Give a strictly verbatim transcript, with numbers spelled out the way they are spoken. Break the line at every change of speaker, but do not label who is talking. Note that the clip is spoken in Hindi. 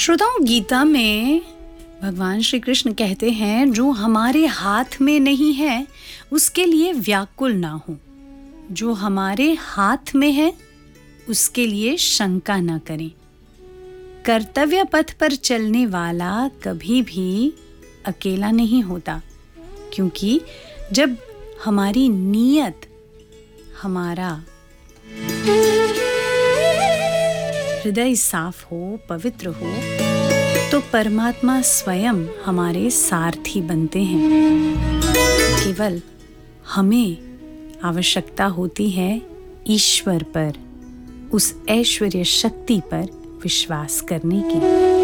श्रोताओं, गीता में भगवान श्री कृष्ण कहते हैं, जो हमारे हाथ में नहीं है उसके लिए व्याकुल ना हो, जो हमारे हाथ में है उसके लिए शंका न करें। कर्तव्य पथ पर चलने वाला कभी भी अकेला नहीं होता, क्योंकि जब हमारी नीयत, हमारा हृदय साफ हो, पवित्र हो, तो परमात्मा स्वयं हमारे सारथी बनते हैं। केवल हमें आवश्यकता होती है ईश्वर पर, उस ऐश्वर्य शक्ति पर विश्वास करने की।